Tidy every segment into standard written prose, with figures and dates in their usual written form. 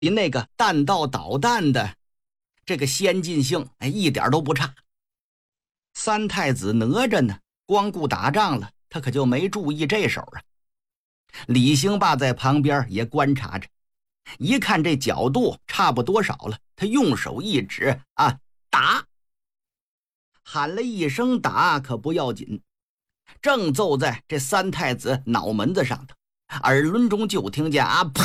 比那个弹道导弹的这个先进性一点都不差。三太子哪吒呢，光顾打仗了，他可就没注意这手啊。李兴霸在旁边也观察着，一看这角度差不多少了，他用手一指打，喊了一声打可不要紧，正揍在这三太子脑门子上头，耳轮中就听见啪，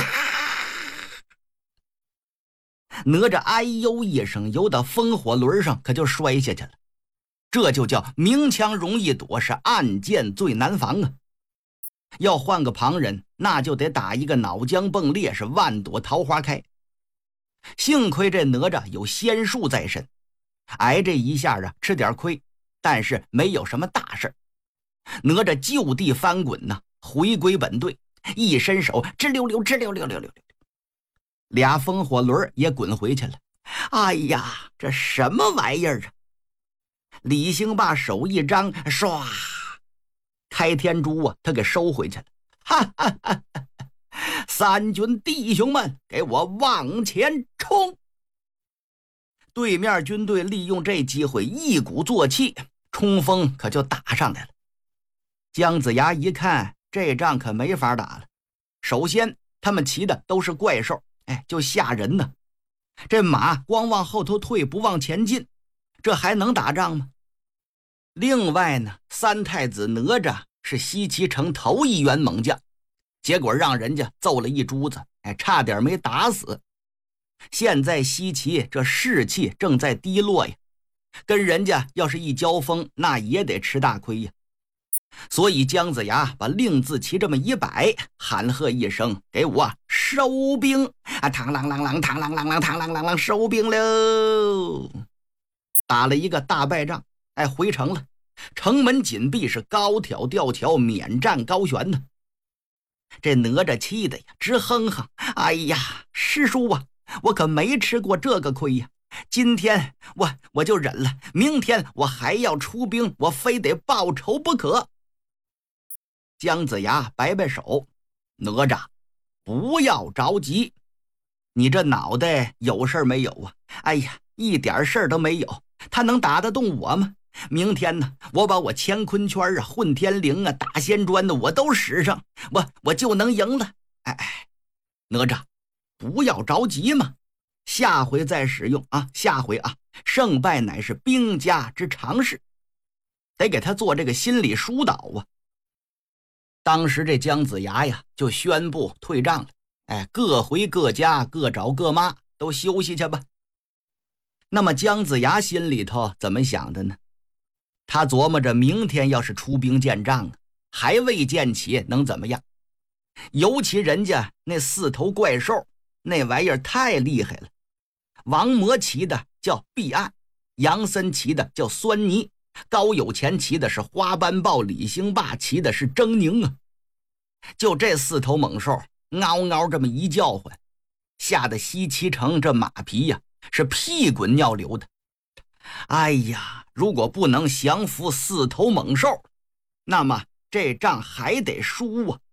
哪吒哎呦一声，由到风火轮上可就摔下去了。这就叫明枪容易躲，是暗箭最难防啊！要换个旁人，那就得打一个脑浆迸裂，是万朵桃花开。幸亏这哪吒有仙术在身，挨这一下吃点亏，但是没有什么大事。哪吒就地翻滚回归本队，一伸手吱溜溜吱溜溜溜溜，俩风火轮也滚回去了。哎呀，这什么玩意儿啊！李兴霸手一张，唰，开天珠他给收回去了。哈哈哈哈！三军弟兄们，给我往前冲！对面军队利用这机会一鼓作气，冲锋可就打上来了。姜子牙一看这仗可没法打了，首先他们骑的都是怪兽，就吓人呢。这马光往后头退，不往前进，这还能打仗吗？另外呢，三太子哪吒是西岐城头一员猛将，结果让人家揍了一珠子，差点没打死。现在西岐这士气正在低落呀，跟人家要是一交锋，那也得吃大亏呀。所以姜子牙把令字旗这么一摆，喊喝一声，给我收兵嘡啷啷啷嘡啷啷啷嘡啷啷啷，收兵喽！打了一个大败仗，回城了。城门紧闭，是高挑吊桥，免战高悬呢。这哪吒气的呀直哼哼，哎呀，师叔啊，我可没吃过这个亏呀！今天我就忍了，明天我还要出兵，我非得报仇不可。姜子牙摆摆手，哪吒不要着急，你这脑袋有事没有啊？哎呀，一点事都没有，他能打得动我吗？明天呢，我把我乾坤圈混天绫大仙砖的我都使上，我就能赢了。哪吒不要着急嘛，下回再使用下回胜败乃是兵家之常事，得给他做这个心理疏导啊。当时这姜子牙呀就宣布退帐了，各回各家，各找各妈，都休息去吧。那么姜子牙心里头怎么想的呢？他琢磨着明天要是出兵见仗还未见起能怎么样？尤其人家那四头怪兽那玩意儿太厉害了，王魔骑的叫避案，杨森骑的叫酸泥，高有钱骑的是花斑豹，李兴霸骑的是狰狞啊。就这四头猛兽嗷嗷这么一叫唤，吓得西岐城这马皮呀是屁滚尿流的。哎呀，如果不能降服四头猛兽，那么这仗还得输啊。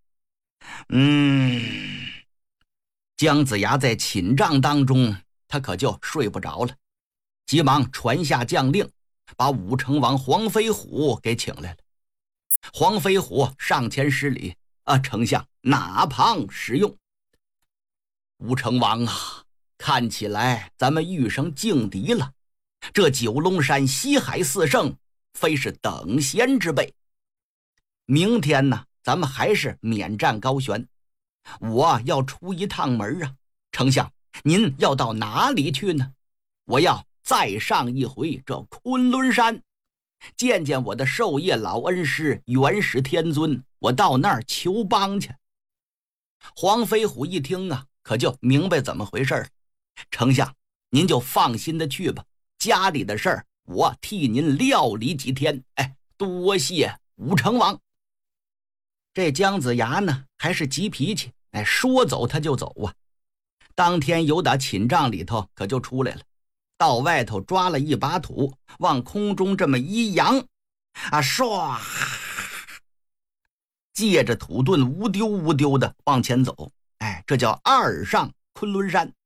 姜子牙在寝帐当中，他可就睡不着了，急忙传下将令，把武成王黄飞虎给请来了。黄飞虎上前施礼，丞相哪旁使用？武成王看起来咱们遇上劲敌了，这九龙山西海四圣非是等闲之辈。明天呢，咱们还是免战高悬，我要出一趟门丞相您要到哪里去呢？我要再上一回这昆仑山，见见我的授业老恩师元始天尊，我到那儿求帮去。黄飞虎一听可就明白怎么回事了。丞相您就放心的去吧，家里的事儿我替您料理几天。多谢武成王。这姜子牙呢还是急脾气，说走他就走啊。当天由打寝帐里头可就出来了，到外头抓了一把土，往空中这么一扬唰，借着土遁无丢无丢的往前走。这叫二上昆仑山。